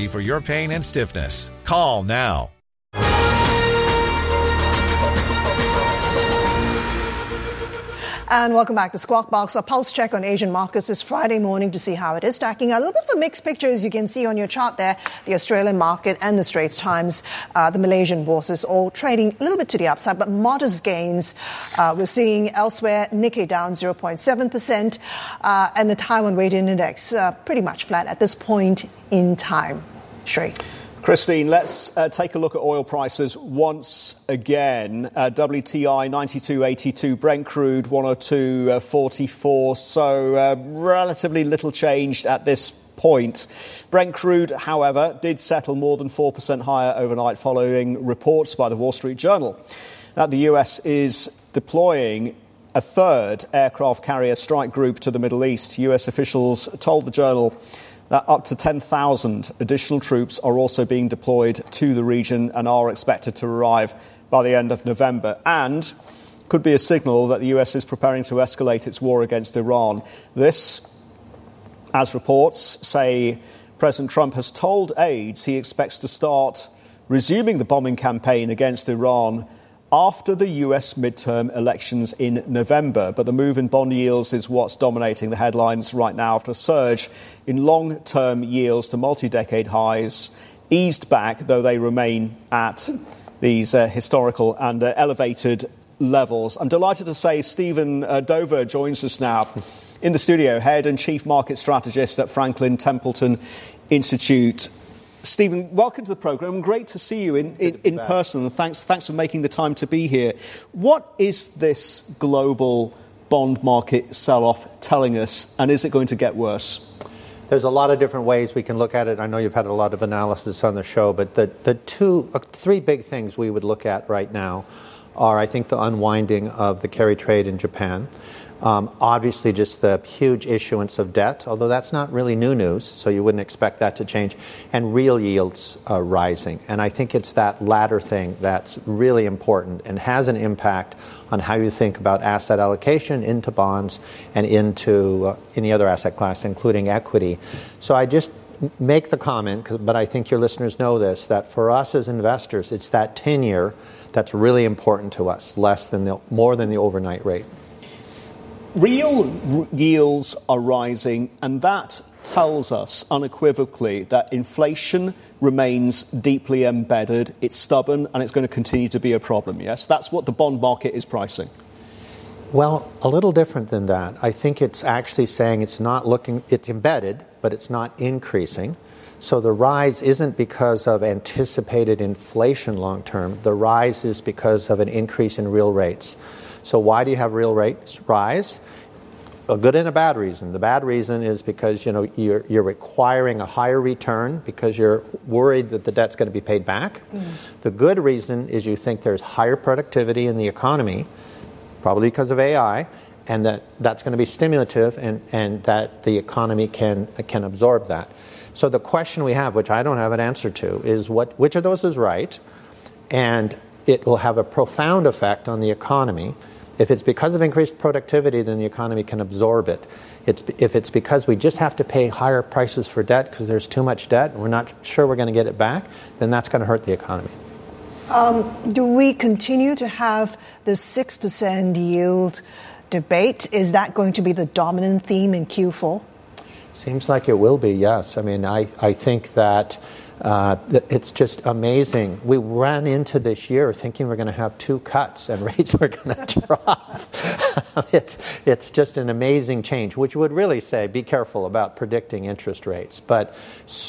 for your pain and stiffness. Call now. And welcome back to Squawk Box. A pulse check on Asian markets this Friday morning to see how it is stacking. A little bit of a mixed picture, as you can see on your chart there. The Australian market and the Straits Times, the Malaysian bourses all trading a little bit to the upside, but modest gains. We're seeing elsewhere Nikkei down 0.7%, and the Taiwan Weighted Index pretty much flat at this point in time. Shrey. Christine, let's take a look at oil prices once again. WTI 92.82, Brent crude 102.44, so relatively little changed at this point. Brent crude, however, did settle more than 4% higher overnight following reports by the Wall Street Journal that the US is deploying a third aircraft carrier strike group to the Middle East. US officials told the Journal that up to 10,000 additional troops are also being deployed to the region and are expected to arrive by the end of November, and could be a signal that the US is preparing to escalate its war against Iran. This, as reports say, President Trump has told aides he expects to start resuming the bombing campaign against Iran after the US midterm elections in November. But the move in bond yields is what's dominating the headlines right now after a surge in long-term yields to multi-decade highs, eased back, though they remain at these historical and elevated levels. I'm delighted to say Stephen Dover joins us now in the studio, head and chief market strategist at Franklin Templeton Institute. Stephen, welcome to the programme. Great to see you in person. Thanks for making the time to be here. What is this global bond market sell-off telling us, and is it going to get worse? There's a lot of different ways we can look at it. I know you've had a lot of analysis on the show, but the three big things we would look at right now are, I think, the unwinding of the carry trade in Japan. Obviously, just the huge issuance of debt, although that's not really new news, so you wouldn't expect that to change, and real yields rising. And I think it's that latter thing that's really important and has an impact on how you think about asset allocation into bonds and into any other asset class, including equity. So I just make the comment, but I think your listeners know this, that for us as investors, it's that 10-year that's really important to us, more than the overnight rate. Real yields are rising, and that tells us unequivocally that inflation remains deeply embedded, it's stubborn, and it's going to continue to be a problem, yes? That's what the bond market is pricing. Well, a little different than that. I think it's actually saying it's embedded, but it's not increasing. So the rise isn't because of anticipated inflation long term. The rise is because of an increase in real rates. So why do you have real rates rise? A good and a bad reason. The bad reason is because you're requiring a higher return because you're worried that the debt's going to be paid back. The good reason is you think there's higher productivity in the economy, probably because of AI, and that's going to be stimulative and that the economy can absorb that. So the question we have, which I don't have an answer to, is which of those is right, and it will have a profound effect on the economy. If it's because of increased productivity, then the economy can absorb it. If it's because we just have to pay higher prices for debt because there's too much debt and we're not sure we're going to get it back, then that's going to hurt the economy. Do we continue to have the 6% yield debate? Is that going to be the dominant theme in Q4? Seems like it will be, yes. I mean, I think that it's just amazing. We ran into this year thinking we're going to have 2 cuts and rates were going to drop. It's just an amazing change, which would really say be careful about predicting interest rates. But